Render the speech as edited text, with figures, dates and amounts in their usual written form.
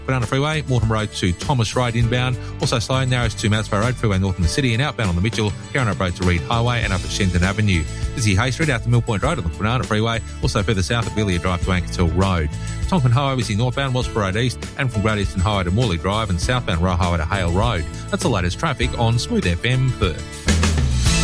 Banana Freeway, Mortimer Road to Thomas Road inbound. Also slow, Narrows to Mansfield Road, Freeway North in the city, and outbound on the Mitchell, Garanock Road to Reed Highway and up at Shenton Avenue. Busy Hay Street out to Mill Point Road on the Banana Freeway. Also further south at Villiers Drive to Ankertel Road. Tonkin Highway busy northbound, Wellsborough Road East, and from Great Eastern Highway to Morley Drive, and southbound Roe Highway to Hale Road. That's the latest traffic on Smooth FM Perth.